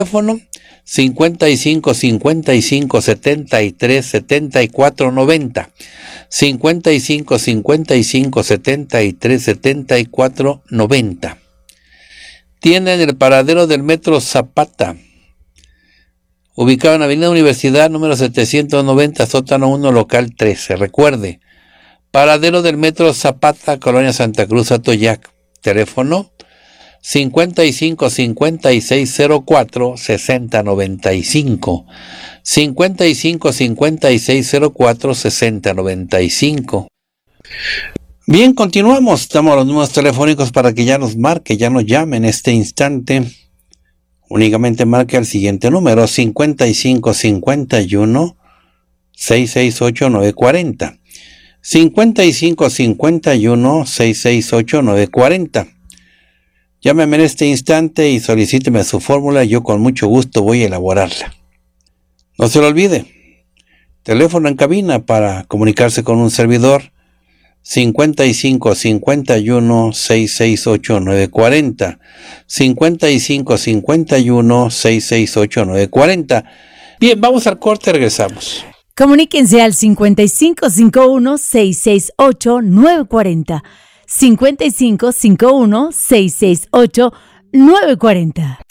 teléfono 55 55 73 74 90. 55 55 73 74 90. Tienen el paradero del Metro Zapata, ubicado en Avenida Universidad, número 790, sótano 1, local 13. Recuerde, paradero del Metro Zapata, Colonia Santa Cruz, Atoyac. Teléfono 55 56 04 60 95. 55 56 04 60 95. Bien, continuamos. Damos los números telefónicos para que ya nos marque, ya nos llame en este instante. Únicamente marque al siguiente número: 55 51 668 940. 55 51 668 940. Llámeme en este instante y solicíteme su fórmula. Yo con mucho gusto voy a elaborarla. No se lo olvide. Teléfono en cabina para comunicarse con un servidor: 55 51 668 940. 55 51 668 940. Bien, vamos al corte, regresamos. Comuníquense al 55 51 668 940. 55 51 668 940.